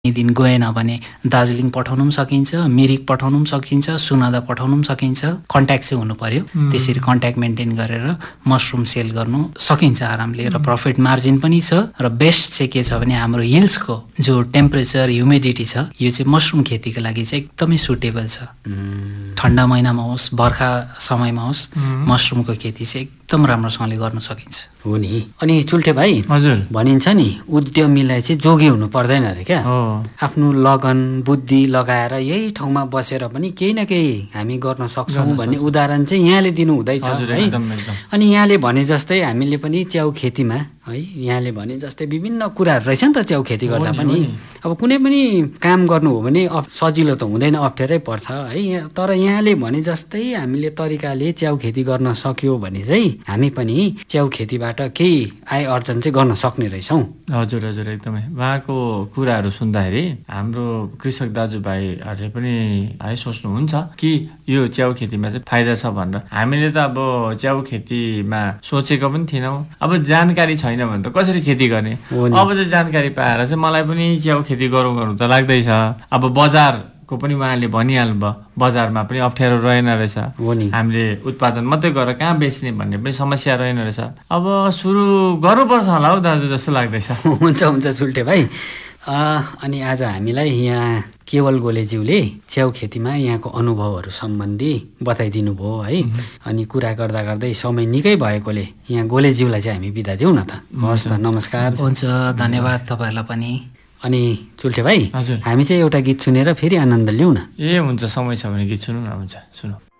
दिन गएन भने दार्जिलिङ पठाउनु पनि सकिन्छ, मिरिक पठाउनु पनि सकिन्छ, सुनादा पठाउनु पनि सकिन्छ। कन्ट्याक्ट चाहिँ हुनु पर्यो। त्यसरी कन्ट्याक्ट मेन्टेन गरेर मसरुम सेल गर्नु सकिन्छ आरामले र प्रफिट मार्जिन पनि छ। र बेस्ट चाहिँ के छ भने हाम्रो हिल्सको जो टेम्परेचर ह्युमिडिटी छ यो चाहिँ मसरुम खेतीको लागि चाहिँ एकदमै सुटेबल छ। ठन्डा महिनामा होस् बर्खा समयमा होस् मसरुमको खेती चाहिँ एकदम राम्रोसँगले गर्न सकिन्छ। हो नि। अनि चुल्ठे भाइ, हजुर, भनिन्छ नि उद्यमीलाई चाहिँ जोगी हुनु पर्दैन अरे क्या। आफ्नो लगन बुद्धि लगाएर यही ठाउँमा बसेर पनि केही न केही हामी गर्न सक्छौँ भन्ने उदाहरण चाहिँ यहाँले दिनु हुँदैछ है। अनि यहाँले भने जस्तै हामीले पनि च्याउ खेतीमा है, यहाँले भने जस्तै विभिन्न कुराहरू रहेछ नि त च्याउ खेती गर्दा पनि। अब कुनै पनि काम गर्नु हो भने सजिलो त हुँदैन, अप्ठ्यारै पर्छ है। तर यहाँले भने जस्तै हामीले तरिकाले च्याउ खेती गर्न सक्यो भने चाहिँ हामी पनि च्याउ खेतीबाट केही आय अर्जन चाहिँ गर्न सक्ने रहेछौँ। हजुर हजुर, एकदमै। उहाँको कुराहरू सुन्दाखेरि हाम्रो कृषक दाजुभाइहरूले पनि है सोच्नुहुन्छ कि यो च्याउ खेतीमा चाहिँ फाइदा छ भनेर। हामीले त अब च्याउ खेतीमा सोचेको पनि थिएनौँ। अब जानकारी छैन भने त कसरी खेती गर्ने। अब चाहिँ जानकारी पाएर चाहिँ मलाई पनि च्याउ खेती गरौँ त लाग्दैछ। अब बजारको पनि उहाँले भनिहाल्नु भयो, बजारमा पनि अप्ठ्यारो रहेन रहेछ। हामीले उत्पादन मात्रै गरेर कहाँ बेच्ने भन्ने पनि समस्या रहेन रहेछ। अब सुरु गर्नुपर्छ होला हौ दाजु जस्तो लाग्दैछ। हुन्छ हुन्छ चुल्ठे भाइ। अनि आज हामीलाई यहाँ केवल गोलेज्यूले च्याउ खेतीमा यहाँको अनुभवहरू सम्बन्धी बताइदिनु भयो है। अनि कुरा गर्दा गर्दै समय निकै भएकोले यहाँ गोलेज्यूलाई चाहिँ हामी बिदा दिउँ न त। हस् त, नमस्कार। हुन्छ, धन्यवाद तपाईँहरूलाई पनि। अनि चुल्ठे भाइ, हजुर, हामी चाहिँ एउटा गीत सुनेर फेरि आनन्द लिउँ न। ए हुन्छ, समय छ भने गीत सुनौँ न। हुन्छ, सुनौँ।